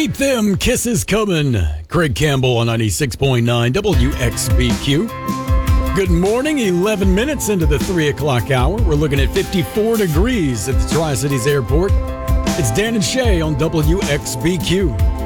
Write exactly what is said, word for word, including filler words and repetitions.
Keep them kisses coming. Craig Campbell on ninety-six point nine W X B Q. Good morning, eleven minutes into the three o'clock hour. We're looking at fifty-four degrees at the Tri-Cities Airport. It's Dan and Shay on W X B Q.